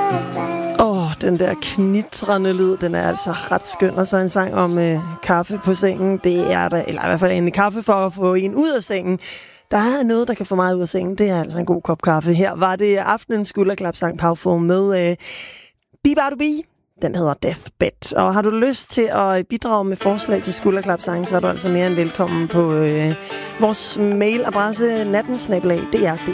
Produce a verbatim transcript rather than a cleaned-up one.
Åh, oh, den der knitrende lyd, den er altså ret skøn. Og så en sang om øh, kaffe på sengen, det er der, eller i hvert fald en kaffe for at få en ud af sengen. Der er noget, der kan få mig ud af sengen. Det er altså en god kop kaffe. Her var det aftenens skulderklapsang Powerful med øh, Bibadubi. Den hedder Deathbed. Og har du lyst til at bidrage med forslag til skulderklapsang, så er du altså mere end velkommen på øh, vores mailadresse nattensnabelag. Det er